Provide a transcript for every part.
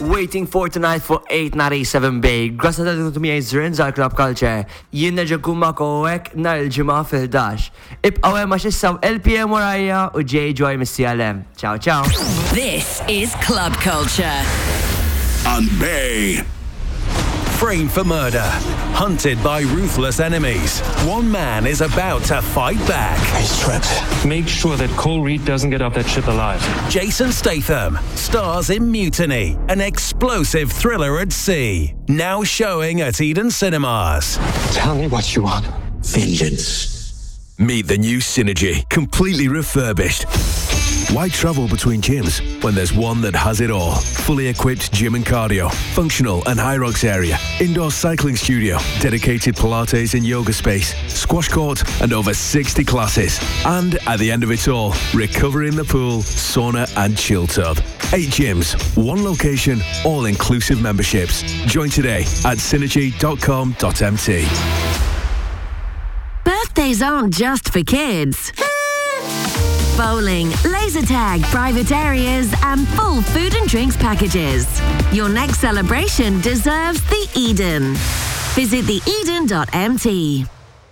Waiting for tonight for 897 Bay. Grasa ta' tu miej Zrin za' Club Culture. Jien neġa kun ma' kowek nar il-ġimgħa fil-11. Ibqaw hemm għax issaw LPM warajja u J Joy mis-CLM. Ciao, ciao. This is Club Culture. On Bay. Framed for murder, hunted by ruthless enemies. One man is about to fight back. He's trapped. Make sure that Cole Reed doesn't get off that ship alive. Jason Statham stars in Mutiny, an explosive thriller at sea. Now showing at Eden Cinemas. Tell me what you want. Vengeance. Meet the new Synergy, completely refurbished. Why travel between gyms when there's one that has it all? Fully equipped gym and cardio, functional and high rocks area, indoor cycling studio, dedicated Pilates and yoga space, squash court and over 60 classes. And at the end of it all, recovery in the pool, sauna and chill tub. 8 gyms, 1 location, all-inclusive memberships. Join today at synergy.com.mt. Birthdays aren't just for kids. Bowling, laser tag, private areas, and full food and drinks packages. Your next celebration deserves the Eden. Visit theeden.mt.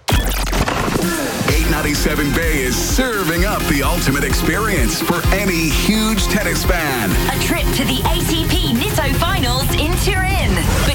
897 Bay is serving up the ultimate experience for any huge tennis fan. A trip to the ATP Nitto Finals in Turin.